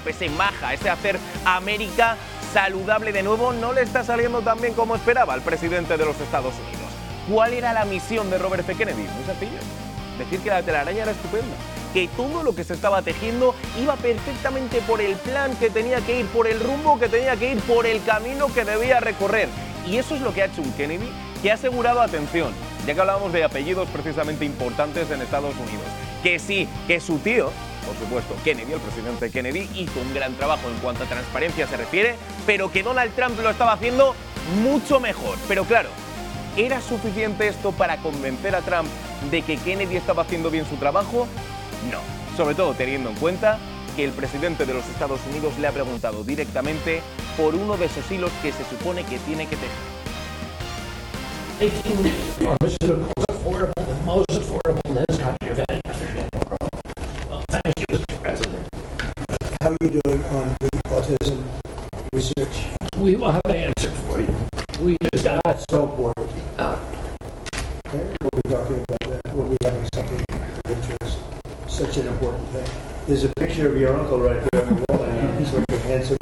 Trump, ese maja, ese hacer América saludable de nuevo, no le está saliendo tan bien como esperaba al presidente de los Estados Unidos. ¿Cuál era la misión de Robert F. Kennedy? Muy sencillo. Decir que la telaraña era estupenda, que todo lo que se estaba tejiendo iba perfectamente por el plan que tenía que ir, por el rumbo que tenía que ir, por el camino que debía recorrer. Y eso es lo que ha hecho un Kennedy que ha asegurado, atención, ya que hablábamos de apellidos precisamente importantes en Estados Unidos, que sí, que su tío, por supuesto, Kennedy, el presidente Kennedy, hizo un gran trabajo en cuanto a transparencia se refiere, pero que Donald Trump lo estaba haciendo mucho mejor. Pero claro, ¿era suficiente esto para convencer a Trump de que Kennedy estaba haciendo bien su trabajo? No, sobre todo teniendo en cuenta que el presidente de los Estados Unidos le ha preguntado directamente por uno de esos hilos que se supone que tiene que tejer. How are you doing on the autism research? We will have an answer for you. We just got That's so important. Okay, we'll be talking about that. We'll be having something of interest. Such an important thing. There's a picture of your uncle right there on the wall, and he's looking handsome.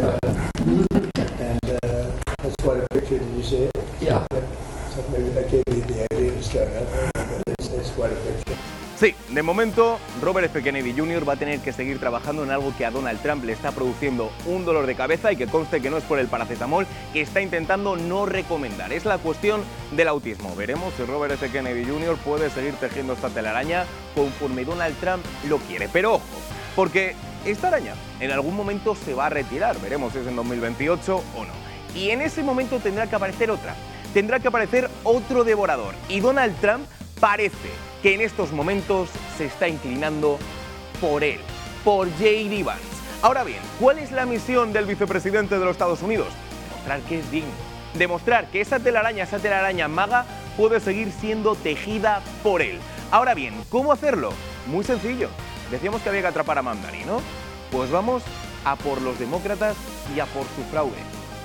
And that's quite a picture. Did you see it? Yeah. So maybe that gave you the idea to start out, but it's quite a picture. Sí, de momento Robert F. Kennedy Jr. va a tener que seguir trabajando en algo que a Donald Trump le está produciendo un dolor de cabeza y que conste que no es por el paracetamol, que está intentando no recomendar. Es la cuestión del autismo. Veremos si Robert F. Kennedy Jr. puede seguir tejiendo esta telaraña conforme Donald Trump lo quiere. Pero ojo, porque esta araña en algún momento se va a retirar. Veremos si es en 2028 o no. Y en ese momento tendrá que aparecer otra. Tendrá que aparecer otro devorador. Y Donald Trump parece que en estos momentos se está inclinando por él, por J.D. Vance. Ahora bien, ¿cuál es la misión del vicepresidente de los Estados Unidos? Demostrar que es digno, demostrar que esa telaraña maga puede seguir siendo tejida por él. Ahora bien, ¿cómo hacerlo? Muy sencillo. Decíamos que había que atrapar a Mamdani, ¿no? Pues vamos a por los demócratas y a por su fraude.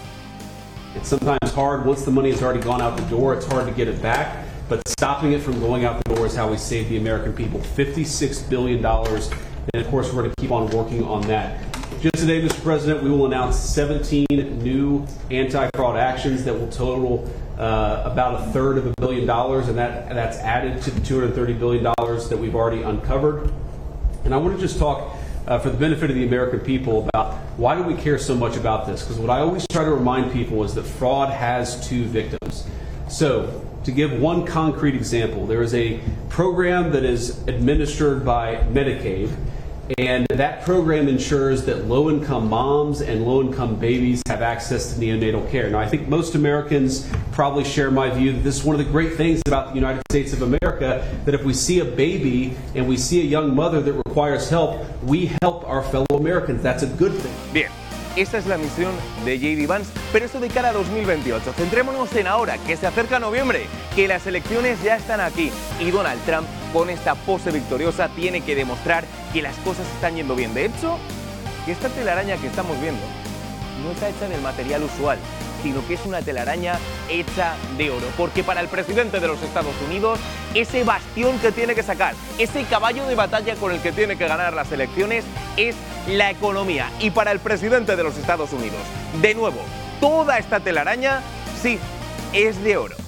It's sometimes hard. Once the money has already gone out the door, it's hard to get it back. But stopping it from going out the door is how we save the American people. $56 billion. And of course, we're going to keep on working on that. Just today, Mr. President, we will announce 17 new anti-fraud actions that will total about a third of $1 billion. And that's added to the $230 billion that we've already uncovered. And I want to just talk for the benefit of the American people about why do we care so much about this? Because what I always try to remind people is that fraud has two victims. So, to give one concrete example, there is a program that is administered by Medicaid, and that program ensures that low-income moms and low-income babies have access to neonatal care. Now, I think most Americans probably share my view that this is one of the great things about the United States of America, that if we see a baby and we see a young mother that requires help, we help our fellow Americans. That's a good thing. Bien. Esa es la misión de J.D. Vance, pero eso de cara a 2028. Centrémonos en ahora, que se acerca noviembre, que las elecciones ya están aquí y Donald Trump, con esta pose victoriosa, tiene que demostrar que las cosas están yendo bien. De hecho, que esta telaraña que estamos viendo no está hecha del material usual, sino que es una telaraña hecha de oro. Porque para el presidente de los Estados Unidos, ese bastión que tiene que sacar, ese caballo de batalla con el que tiene que ganar las elecciones, es la economía. Y para el presidente de los Estados Unidos, de nuevo, toda esta telaraña, sí, es de oro.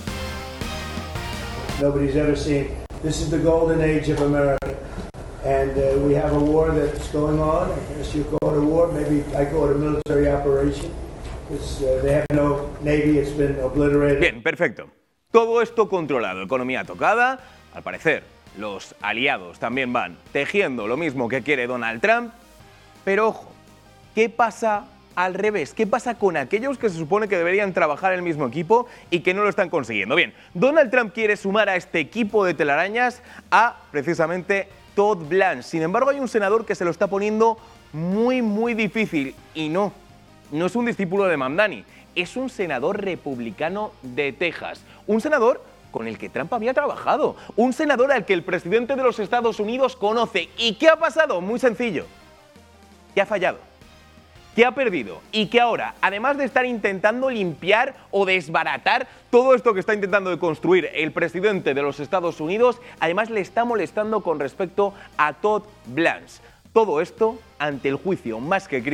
Nobody's ever seen. This is the golden age of America. And we have a war that's going on. I guess you call it a war. Maybe I call it a military operation. They have no navy. It's been obliterated. Bien, perfecto. Todo esto controlado, economía tocada. Al parecer, los aliados también van tejiendo lo mismo que quiere Donald Trump. Pero ojo, ¿qué pasa al revés? ¿Qué pasa con aquellos que se supone que deberían trabajar en el mismo equipo y que no lo están consiguiendo? Bien, Donald Trump quiere sumar a este equipo de telarañas a, precisamente, Todd Blanche. Sin embargo, hay un senador que se lo está poniendo muy difícil. Y no es un discípulo de Mamdani. Es un senador republicano de Texas. Un senador con el que Trump había trabajado. Un senador al que el presidente de los Estados Unidos conoce. ¿Y qué ha pasado? Muy sencillo. Que ha fallado, que ha perdido y que ahora, además de estar intentando limpiar o desbaratar todo esto que está intentando de construir el presidente de los Estados Unidos, además le está molestando con respecto a Todd Blanche. Todo esto ante el juicio más que